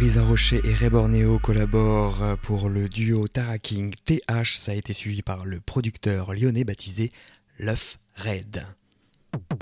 Risa Rocher et Ray Borneo collaborent pour le duo Tara King TH. Ça a été suivi par le producteur lyonnais baptisé Luff Red.